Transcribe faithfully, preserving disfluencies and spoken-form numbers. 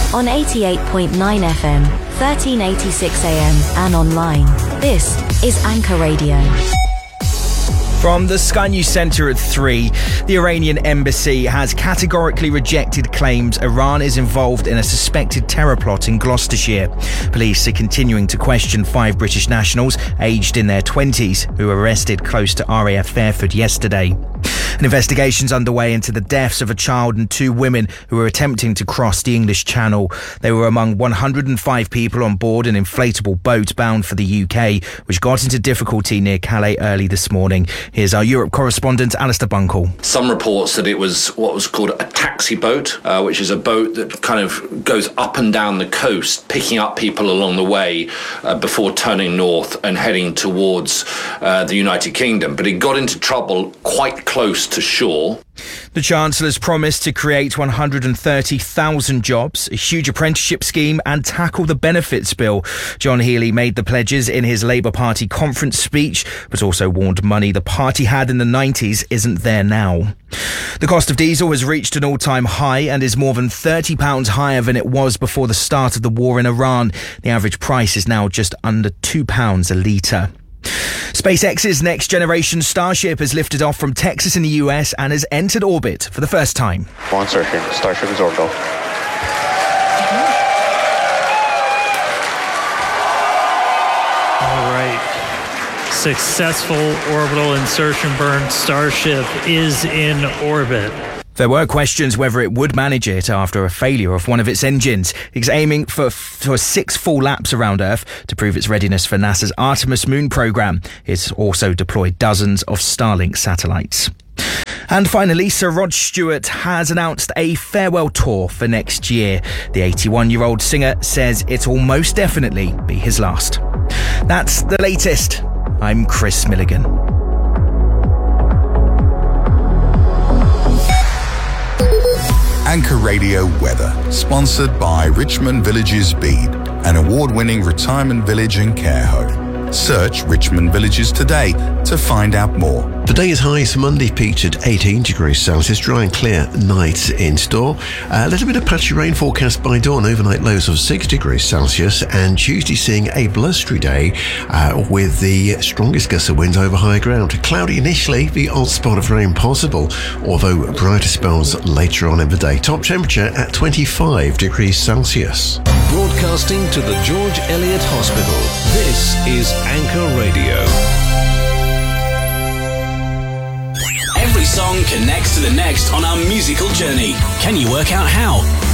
on eighty-eight point nine F M, thirteen eighty-six A M and online. This is Anchor Radio. From the Sky News Centre at three, the Iranian embassy has categorically rejected claims Iran is involved in a suspected terror plot in Gloucestershire. Police are continuing to question five British nationals aged in their twenties who were arrested close to R A F Fairford yesterday. An investigation's underway into the deaths of a child and two women who were attempting to cross the English Channel. They were among one hundred five people on board an inflatable boat bound for the U K, which got into difficulty near Calais early this morning. Here's our Europe correspondent, Alistair Bunkle. Some reports that it was what was called a taxi boat, uh, which is a boat that kind of goes up and down the coast, picking up people along the way uh, before turning north and heading towards uh, the United Kingdom. But it got into trouble quite close to shore. The Chancellor's promised to create one hundred thirty thousand jobs, a huge apprenticeship scheme and tackle the benefits bill. John Healey made the pledges in his Labour Party conference speech, but also warned money the party had in the nineties isn't there now. The cost of diesel has reached an all-time high and is more than thirty pounds higher than it was before the start of the war in Iran. The average price is now just under two pounds a litre. SpaceX's next generation Starship has lifted off from Texas in the U S and has entered orbit for the first time. One searching. Starship is orbital. All right. Successful orbital insertion burn. Starship is in orbit. There were questions whether it would manage it after a failure of one of its engines. It's aiming for, for six full laps around Earth to prove its readiness for NASA's Artemis moon program. It's also deployed dozens of Starlink satellites. And finally, Sir Rod Stewart has announced a farewell tour for next year. The eighty-one-year-old singer says it'll most definitely be his last. That's the latest. I'm Chris Milligan. Anchor Radio Weather, sponsored by Richmond Villages Bede, an award-winning retirement village and care home. Search Richmond Villages today to find out more. Today's highs Monday peaked at eighteen degrees Celsius, dry and clear nights in store. A little bit of patchy rain forecast by dawn, overnight lows of six degrees Celsius, and Tuesday seeing a blustery day uh, with the strongest gusts of winds over high ground. Cloudy initially, the odd spot of rain possible, although brighter spells later on in the day. Top temperature at twenty-five degrees Celsius. Broadcasting to the George Eliot Hospital, this is Anchor Radio. Every song connects to the next on our musical journey. Can you work out how?